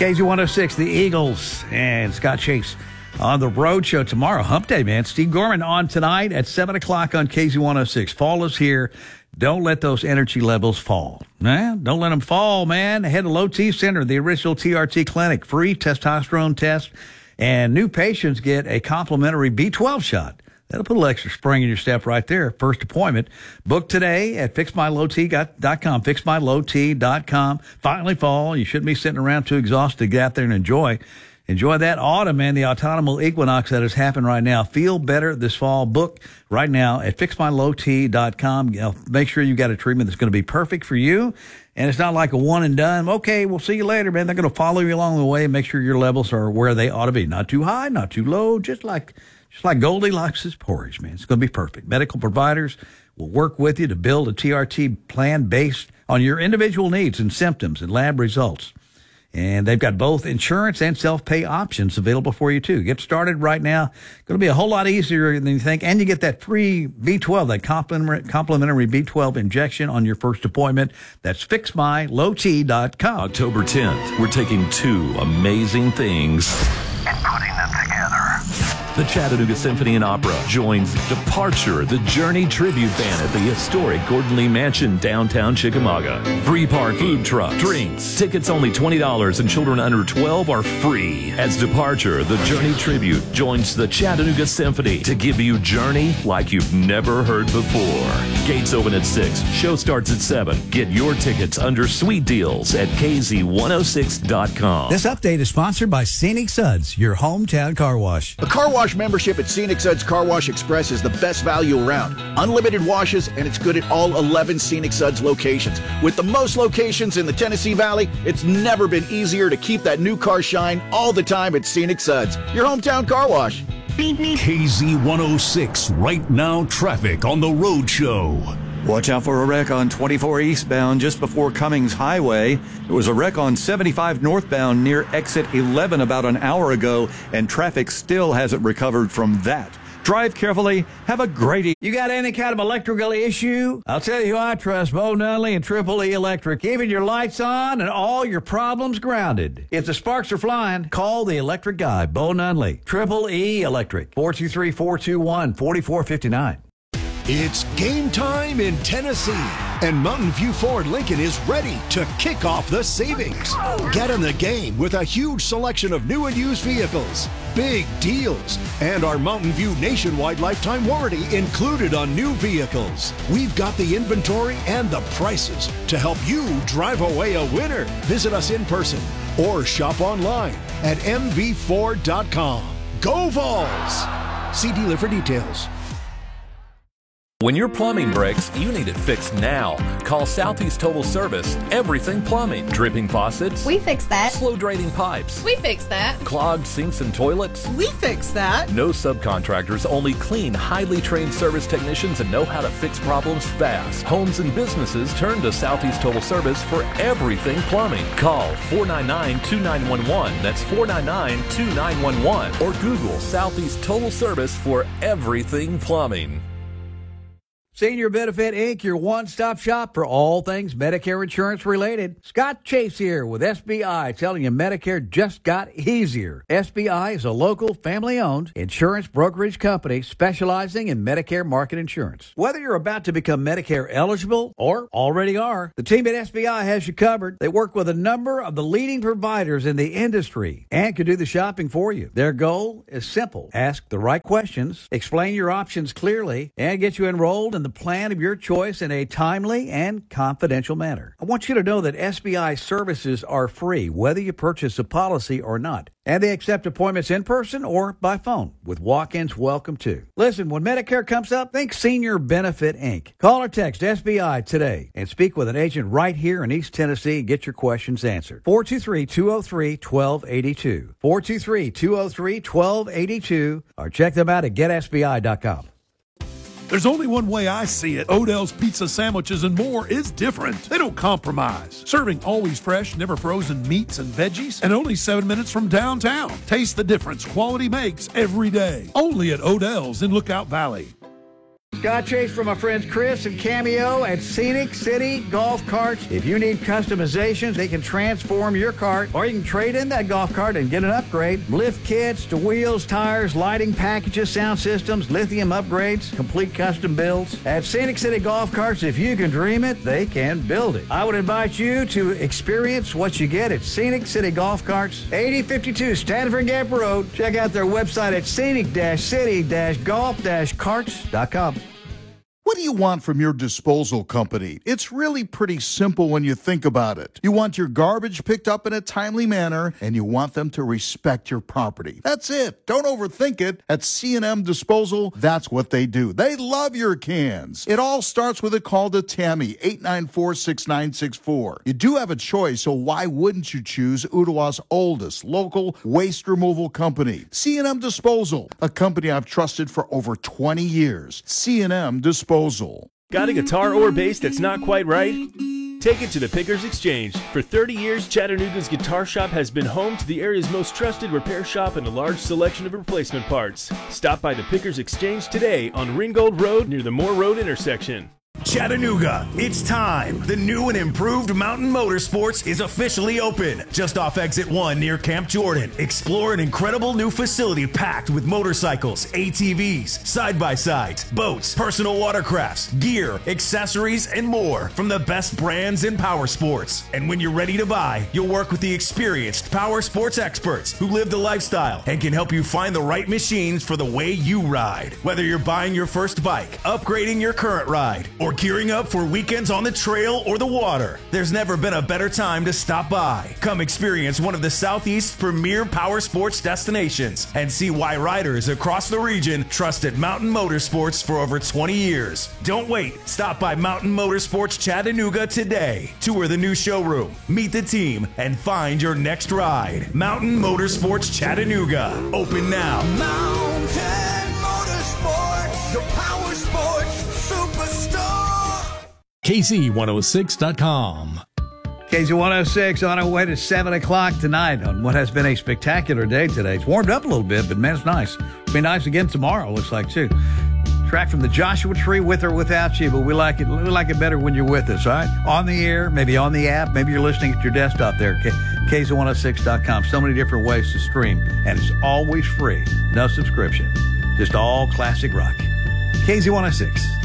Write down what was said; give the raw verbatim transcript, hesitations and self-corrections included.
K Z one oh six, the Eagles, and Scott Chase on the road show tomorrow. Hump Day, man. Steve Gorman on tonight at seven o'clock on K Z one oh six. Fall is here. Don't let those energy levels fall. Man, don't let them fall, man. Head to Low T Center, the original T R T clinic. Free testosterone test. And new patients get a complimentary B twelve shot. That'll put a little extra spring in your step right there. First appointment. Book today at fix my low t dot com. fix my low t dot com. Finally fall. You shouldn't be sitting around too exhausted to get out there and enjoy. Enjoy that autumn and the autumnal equinox that has happened right now. Feel better this fall. Book right now at fix my low t dot com. You know, make sure you've got a treatment that's going to be perfect for you. And it's not like a one and done. Okay, we'll see you later, man. They're going to follow you along the way and make sure your levels are where they ought to be. Not too high, not too low, just like just like Goldilocks' porridge, man. It's going to be perfect. Medical providers will work with you to build a T R T plan based on your individual needs and symptoms and lab results. And they've got both insurance and self-pay options available for you, too. Get started right now. Going to be a whole lot easier than you think. And you get that free B twelve, that complimentary, complimentary B twelve injection on your first appointment. That's fix my low t dot com. October tenth, we're taking two amazing things and putting them together. The Chattanooga Symphony and Opera joins Departure, the Journey tribute band at the historic Gordon Lee Mansion, downtown Chickamauga. Free parking, food trucks, drinks. Tickets only twenty dollars and children under twelve are free. As Departure, the Journey tribute joins the Chattanooga Symphony to give you Journey like you've never heard before. Gates open at six. Show starts at seven. Get your tickets under sweet deals at k z one oh six dot com. This update is sponsored by Scenic Suds, your hometown car wash. A car wash membership at Scenic Suds Car Wash Express is the best value around. Unlimited washes, and it's good at all eleven Scenic Suds locations. With the most locations in the Tennessee Valley, it's never been easier to keep that new car shine all the time at Scenic Suds, your hometown car wash. K Z one oh six, right now traffic on the road show. Watch out for a wreck on twenty-four eastbound just before Cummings Highway. There was a wreck on seventy-five northbound near exit eleven about an hour ago, and traffic still hasn't recovered from that. Drive carefully. Have a great evening. You got any kind of electrical issue? I'll tell you who I trust, Bo Nunley and Triple E Electric. Keeping your lights on and all your problems grounded. If the sparks are flying, call the electric guy, Bo Nunley. Triple E Electric, four two three, four two one, four four five nine. It's game time in Tennessee, and Mountain View Ford Lincoln is ready to kick off the savings. Get in the game with a huge selection of new and used vehicles, big deals, and our Mountain View nationwide lifetime warranty included on new vehicles. We've got the inventory and the prices to help you drive away a winner. Visit us in person or shop online at m v ford dot com. Go Vols! See dealer for details. When your plumbing breaks, you need it fixed now. Call Southeast Total Service. Everything plumbing. Dripping faucets. We fix that. Slow draining pipes. We fix that. Clogged sinks and toilets. We fix that. No subcontractors, only clean, highly trained service technicians and know how to fix problems fast. Homes and businesses turn to Southeast Total Service for everything plumbing. Call four nine nine, two nine one one. That's four nine nine, two nine one one. Or Google Southeast Total Service for everything plumbing. Senior Benefit Incorporated, your one-stop shop for all things Medicare insurance related. Scott Chase here with S B I, telling you Medicare just got easier. S B I is a local, family-owned insurance brokerage company specializing in Medicare market insurance. Whether you're about to become Medicare eligible or already are, the team at S B I has you covered. They work with a number of the leading providers in the industry and can do the shopping for you. Their goal is simple. Ask the right questions, explain your options clearly, and get you enrolled in the plan of your choice in a timely and confidential manner. I want you to know that S B I services are free, whether you purchase a policy or not. And they accept appointments in person or by phone, with walk-ins welcome too. Listen, when Medicare comes up, think Senior Benefit Incorporated. Call or text S B I today and speak with an agent right here in East Tennessee and get your questions answered. four two three, two oh three, one two eight two. four two three, two oh three, one two eight two. Or check them out at get s b i dot com. There's only one way I see it. Odell's Pizza Sandwiches and More is different. They don't compromise. Serving always fresh, never frozen meats and veggies, and only seven minutes from downtown. Taste the difference quality makes every day. Only at Odell's in Lookout Valley. Scott Chase from my friends Chris and Cameo at Scenic City Golf Carts. If you need customizations, they can transform your cart, or you can trade in that golf cart and get an upgrade. Lift kits to wheels, tires, lighting packages, sound systems, lithium upgrades, complete custom builds. At Scenic City Golf Carts, if you can dream it, they can build it. I would invite you to experience what you get at Scenic City Golf Carts, eighty fifty-two Stanford Gap Road. Check out their website at scenic city golf carts dot com. What do you want from your disposal company? It's really pretty simple when you think about it. You want your garbage picked up in a timely manner, and you want them to respect your property. That's it. Don't overthink it. At C and M Disposal, that's what they do. They love your cans. It all starts with a call to Tammy, eight nine four, six nine six four. You do have a choice, so why wouldn't you choose Ottawa's oldest local waste removal company? C and M Disposal, a company I've trusted for over twenty years. C and M Disposal. Got a guitar or bass that's not quite right? Take it to the Pickers Exchange. For thirty years, Chattanooga's Guitar Shop has been home to the area's most trusted repair shop and a large selection of replacement parts. Stop by the Pickers Exchange today on Ringgold Road near the Moore Road intersection. Chattanooga, it's time. The new and improved Mountain Motorsports is officially open. Just off Exit one near Camp Jordan. Explore an incredible new facility packed with motorcycles, A T Vs, side-by-sides, boats, personal watercrafts, gear, accessories, and more from the best brands in power sports. And when you're ready to buy, you'll work with the experienced power sports experts who live the lifestyle and can help you find the right machines for the way you ride. Whether you're buying your first bike, upgrading your current ride, or gearing up for weekends on the trail or the water, there's never been a better time to stop by. Come experience one of the Southeast's premier power sports destinations and see why riders across the region trusted Mountain Motorsports for over twenty years. Don't wait. Stop by Mountain Motorsports Chattanooga today. Tour the new showroom, meet the team, and find your next ride. Mountain Motorsports Chattanooga. Open now. Mountain Motorsports, your power sports superstar. K Z one oh six dot com. K Z one oh six on our way to seven o'clock tonight on what has been a spectacular day today. It's warmed up a little bit, but man, it's nice. It'll be nice again tomorrow, looks like, too. Track from the Joshua Tree, with or without you, but we like it we like it better when you're with us, all right? On the air, maybe on the app, maybe you're listening at your desktop there, K Z one oh six dot com. So many different ways to stream, and it's always free. No subscription. Just all classic rock. K Z one oh six.